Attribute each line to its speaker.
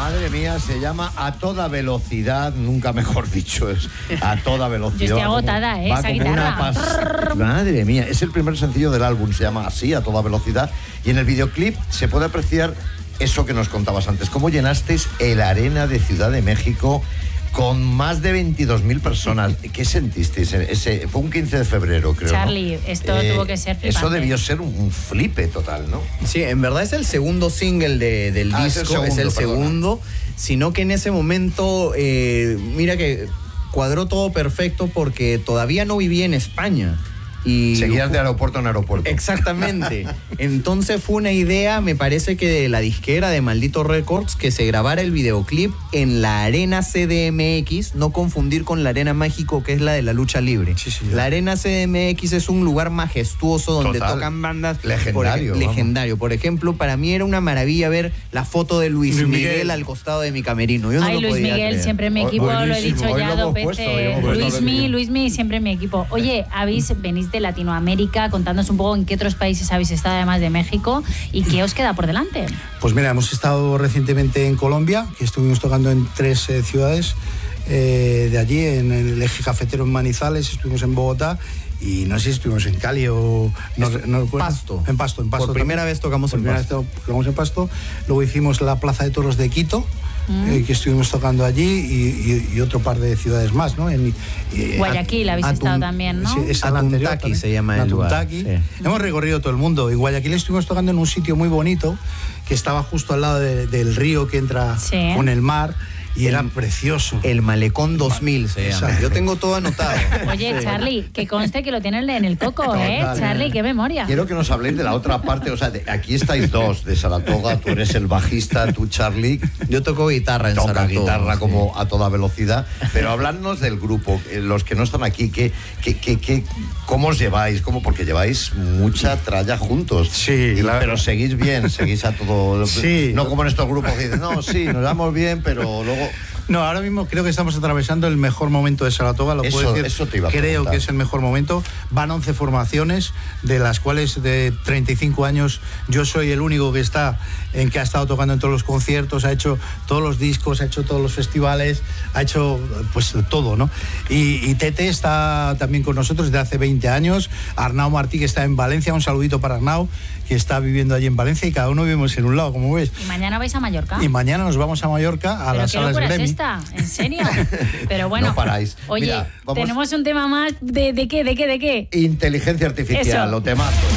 Speaker 1: Madre mía, se llama A Toda Velocidad, nunca mejor dicho, es A Toda Velocidad.
Speaker 2: Yo estoy agotada,
Speaker 1: va
Speaker 2: esa
Speaker 1: como
Speaker 2: guitarra.
Speaker 1: Madre mía, es el primer sencillo del álbum, se llama así, A Toda Velocidad, y en el videoclip se puede apreciar eso que nos contabas antes, cómo llenasteis el Arena de Ciudad de México con más de 22.000 personas. ¿Qué sentisteis? Fue un 15 de febrero, creo.
Speaker 2: Charlie, esto tuvo que ser flipante.
Speaker 1: Eso debió ser un flipe total, ¿no?
Speaker 3: Sí, en verdad es el segundo single del disco, es el segundo, sino que en ese momento, mira que cuadró todo perfecto porque todavía no vivía en España. Y
Speaker 1: seguías de aeropuerto en aeropuerto.
Speaker 3: Exactamente. Entonces fue una idea, me parece que de la disquera de Maldito Records, que se grabara el videoclip en la Arena CDMX, no confundir con la Arena México, que es la de la lucha libre.
Speaker 1: Sí,
Speaker 3: la Arena CDMX es un lugar majestuoso donde tocan bandas legendario. Por ejemplo, para mí era una maravilla ver la foto de Luis Miguel al costado de mi camerino. Yo no lo
Speaker 2: Luis
Speaker 3: podía
Speaker 2: Miguel,
Speaker 3: creer.
Speaker 2: siempre en mi equipo, lo he dicho ya dos veces. Luismi, siempre en mi equipo. Oye, venís de Latinoamérica, contándonos un poco en qué otros países habéis estado además de México y qué os queda por delante.
Speaker 4: Pues mira, hemos estado recientemente en Colombia, que estuvimos tocando en 3 ciudades de allí, en el eje cafetero en Manizales, estuvimos en Bogotá y no sé si estuvimos en Cali o
Speaker 3: Pasto.
Speaker 4: En Pasto.
Speaker 3: Por primera vez tocamos en
Speaker 4: Pasto. Luego hicimos la Plaza de Toros de Quito, que estuvimos tocando allí y otro par de ciudades más, ¿no?
Speaker 2: Guayaquil habéis estado también, ¿no?
Speaker 4: Sí, es
Speaker 3: Atuntaqui se llama el lugar.
Speaker 4: Sí. Hemos recorrido todo el mundo. En Guayaquil estuvimos tocando en un sitio muy bonito que estaba justo al lado del río que entra con el mar. Y era precioso.
Speaker 3: El Malecón 2000 se llama. Yo tengo todo anotado.
Speaker 2: Oye, Charlie, que conste que lo tienen en el coco, Charlie, qué memoria.
Speaker 1: Quiero que nos habléis de la otra parte, o sea, aquí estáis dos, de Saratoga, tú eres el bajista, tú, Charlie.
Speaker 3: Yo toco guitarra en Saratoga.
Speaker 1: Toca guitarra como a toda velocidad, pero habladnos del grupo, los que no están aquí, ¿cómo os lleváis? Porque lleváis mucha tralla juntos.
Speaker 4: Sí,
Speaker 1: pero seguís bien, seguís a todo.
Speaker 4: Sí.
Speaker 1: No como en estos grupos que dicen, no, sí, nos damos bien, pero luego.
Speaker 4: No, ahora mismo creo que estamos atravesando el mejor momento de Saratoga, lo puedo decir.
Speaker 1: Eso te iba a
Speaker 4: creo
Speaker 1: preguntar.
Speaker 4: que es el mejor momento. Van 11 formaciones, de las cuales de 35 años yo soy el único que ha estado tocando en todos los conciertos, ha hecho todos los discos, ha hecho todos los festivales, ha hecho pues todo, ¿no? Y Tete está también con nosotros desde hace 20 años, Arnau Martí, que está en Valencia, un saludito para Arnau, que está viviendo allí en Valencia, y cada uno vivimos en un lado, como ves.
Speaker 2: ¿Y mañana vais a Mallorca?
Speaker 4: Y mañana nos vamos a Mallorca, a las salas Gremi.
Speaker 2: ¿En serio? Pero bueno,
Speaker 1: no paráis.
Speaker 2: Oye, tenemos un tema más de qué.
Speaker 1: Inteligencia artificial,
Speaker 2: Eso.
Speaker 1: lo temazo.